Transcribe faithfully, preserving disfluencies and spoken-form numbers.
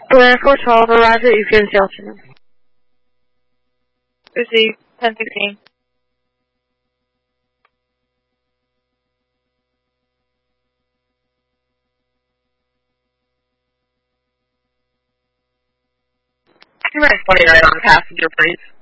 Blair four twelve arrived at Ukraine Shelton. Receive ten sixteen. Conrad twenty-nine on passenger, please.